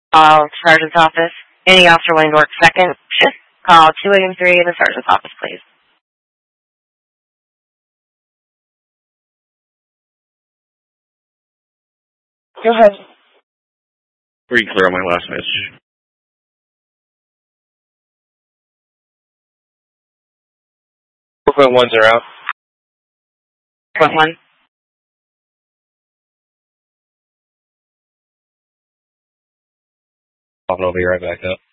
Sergeant's office. Any officer wanting to work second shift, call 283 in the sergeant's office, please. Go ahead. Were you clear on my last message? 4.1s are out. 4.1. I'll be right back up.